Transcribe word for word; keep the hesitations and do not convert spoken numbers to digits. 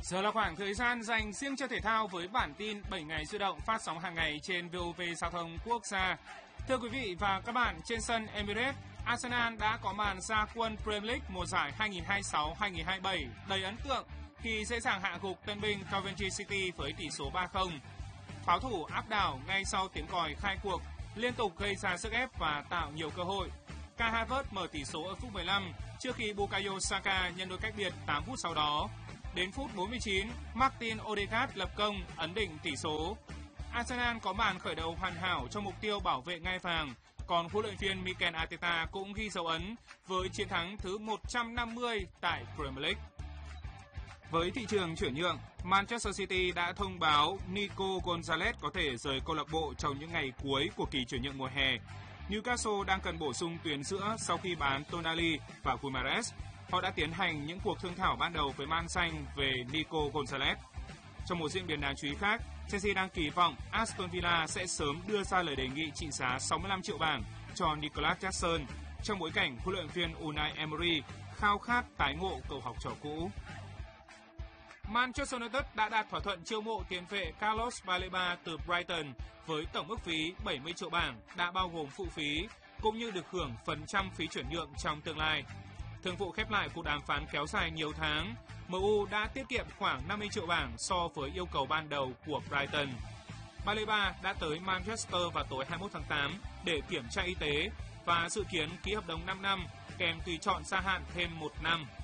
Giờ là khoảng thời gian dành riêng cho thể thao với bản tin bảy ngày sôi động phát sóng hàng ngày trên vê o vê Giao thông Quốc gia. Thưa quý vị và các bạn, trên sân Emirates, Arsenal đã có màn ra quân Premier League mùa giải hai nghìn không trăm hai mươi sáu hai nghìn không trăm hai mươi bảy đầy ấn tượng khi dễ dàng hạ gục tân binh Coventry City với tỷ số ba không. Pháo thủ áp đảo ngay sau tiếng còi khai cuộc, liên tục gây ra sức ép và tạo nhiều cơ hội. Kai Havertz mở tỷ số ở phút mười lăm trước khi Bukayo Saka nhân đôi cách biệt tám phút sau đó. Đến phút bốn mươi chín, Martin Odegaard lập công ấn định tỷ số. Arsenal có màn khởi đầu hoàn hảo cho mục tiêu bảo vệ ngai vàng, còn huấn luyện viên Mikel Arteta cũng ghi dấu ấn với chiến thắng thứ một trăm năm mươi tại Premier League. Với thị trường chuyển nhượng, Manchester City đã thông báo Nico Gonzalez có thể rời câu lạc bộ trong những ngày cuối của kỳ chuyển nhượng mùa hè. Newcastle đang cần bổ sung tuyến giữa sau khi bán Tonali và Guimaraes. Họ đã tiến hành những cuộc thương thảo ban đầu với Man Xanh về Nico Gonzalez. Trong một diễn biến đáng chú ý khác, Chelsea đang kỳ vọng Aston Villa sẽ sớm đưa ra lời đề nghị trị giá sáu mươi lăm triệu bảng cho Nicolas Jackson trong bối cảnh huấn luyện viên Unai Emery khao khát tái ngộ cậu học trò cũ. Manchester United đã đạt thỏa thuận chiêu mộ tiền vệ Carlos Baleba từ Brighton với tổng mức phí bảy mươi triệu bảng đã bao gồm phụ phí cũng như được hưởng phần trăm phí chuyển nhượng trong tương lai. Thương vụ khép lại cuộc đàm phán kéo dài nhiều tháng, em u đã tiết kiệm khoảng năm mươi triệu bảng so với yêu cầu ban đầu của Brighton. Baleba đã tới Manchester vào tối hai mươi mốt tháng tám để kiểm tra y tế và dự kiến ký hợp đồng năm năm kèm tùy chọn gia hạn thêm một năm.